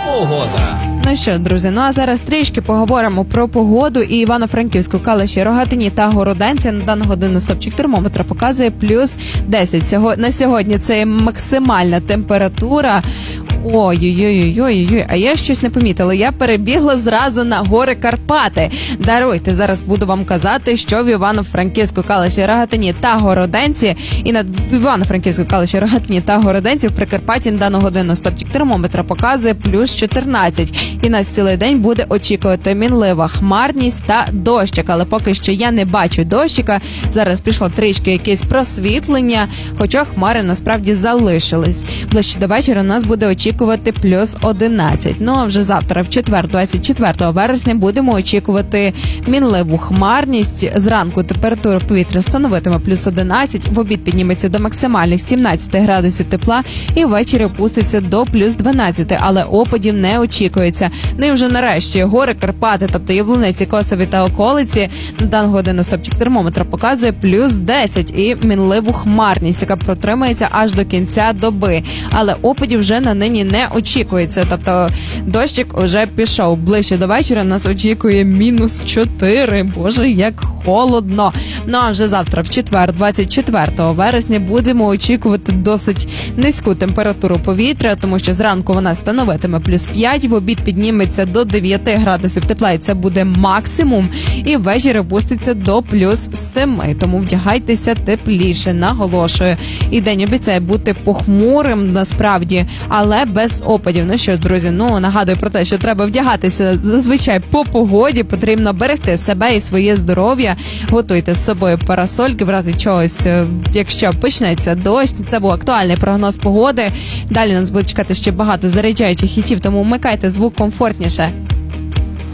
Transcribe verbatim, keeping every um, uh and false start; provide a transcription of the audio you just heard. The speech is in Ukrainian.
погода. Ну що, друзі, ну а зараз трішки поговоримо про погоду і Івано-Франківську, Калуші, Рогатині та Городенці. На дану годину стопчик термометра показує плюс десять. Сього... На сьогодні це максимальна температура. Ой-ой-ой-ой-ой, а я щось не помітила. Я перебігла зразу на гори Карпати. Даруйте, зараз буду вам казати, що в Івано-Франківську, Калуші, Рогатині та Городенці. І на Івано-Франківську, Калуші, Рогатині та Городенці в Прикарпатті на дану годину стопчик термометра показує плюс чотирнадцять. І нас цілий день буде очікувати мінлива хмарність та дощик. Але поки що я не бачу дощика. Зараз пішло трішки якесь просвітлення, хоча хмари насправді залишились. Ближче до вечора нас буде очікувати плюс одинадцять. Ну а вже завтра, в четвер, двадцять четвертого вересня, будемо очікувати мінливу хмарність. Зранку температура повітря становитиме плюс одинадцять, в обід підніметься до максимальних сімнадцять градусів тепла і ввечері опуститься до плюс дванадцять, але опадів не очікується. Ну і вже нарешті гори Карпати, тобто Яблуниці, Косові та околиці, на дану годину стопчик термометра показує плюс десять і мінливу хмарність, яка протримається аж до кінця доби. Але опадів вже на нині не очікується, тобто дощик вже пішов. Ближче до вечора нас очікує мінус чотири. Боже, як холодно. Ну а вже завтра, в четвер, двадцять четвертого вересня, будемо очікувати досить низьку температуру повітря, тому що зранку вона становитиме плюс п'ять, в обід підніметься до дев'яти градусів тепла, і це буде максимум, і ввечері опуститься до плюс семи, тому вдягайтеся тепліше, наголошую. І день обіцяє бути похмурим насправді, але без опадів. Ну що, друзі, ну нагадую про те, що треба вдягатися зазвичай по погоді, потрібно берегти себе і своє здоров'я, готуйте з собою парасольки в разі чогось, якщо почнеться дощ. Це був актуальний прогноз погоди. Далі нас буде чекати ще багато заряджаючих хітів, тому вмикайте звук комфортніше.